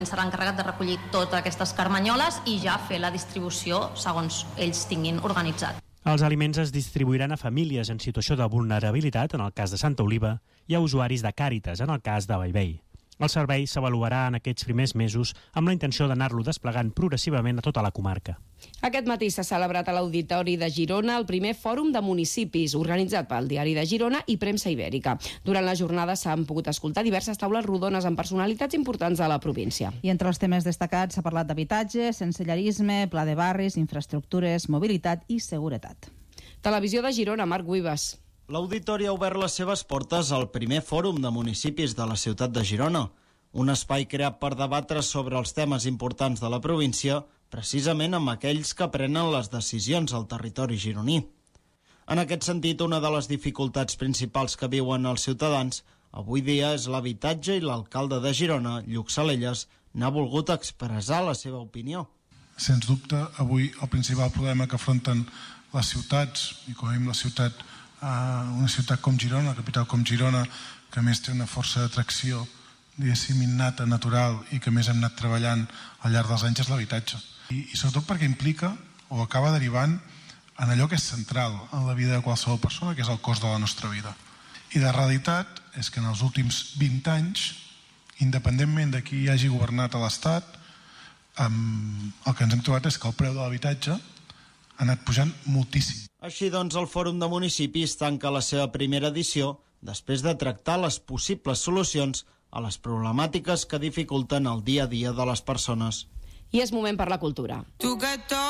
Serà encarregat de recollir totes aquestes carmanyoles i ja fer la distribució segons ells tinguin organitzat. Els aliments es distribuiran a famílies en situació de vulnerabilitat, en el cas de Santa Oliva, i a usuaris de Càritas, en el cas de Bellvei. El servei s'avaluarà en aquests primers mesos amb la intenció d'anar-lo desplegant progressivament a tota la comarca. Aquest matí s'ha celebrat a l'Auditori de Girona el primer fòrum de municipis organitzat pel Diari de Girona i Premsa Ibèrica. Durant la jornada s'han pogut escoltar diverses taules rodones amb personalitats importants de la província. I entre els temes destacats s'ha parlat d'habitatge, sensellarisme, pla de barris, infraestructures, mobilitat i seguretat. Televisió de Girona, Marc Guibas. L'Auditori ha obert les seves portes al primer fòrum de municipis de la ciutat de Girona, un espai creat per debatre sobre els temes importants de la província, precisament amb aquells que prenen les decisions al territori gironí. En aquest sentit, una de les dificultats principals que viuen els ciutadans avui dia és l'habitatge i l'alcalde de Girona, Lluc Salelles, n'ha volgut expressar la seva opinió. Sens dubte, avui el principal problema que afronten les ciutats, i com a mínim la ciutat, una ciutat com Girona, una capital com Girona, que a més té una força d'atracció, diguéssim, innata, natural, i que més hem anat treballant al llarg dels anys, és l'habitatge. I sobretot perquè implica, o acaba derivant, en allò que és central en la vida de qualsevol persona, que és el cost de la nostra vida. I la realitat és que en els últims 20 anys, independentment de qui hagi governat a l'Estat, el que ens hem trobat és que el preu de l'habitatge ha anat pujant moltíssim. Així doncs, el Fòrum de Municipis tanca la seva primera edició després de tractar les possibles solucions a les problemàtiques que dificulten el dia a dia de les persones. I és moment per la cultura.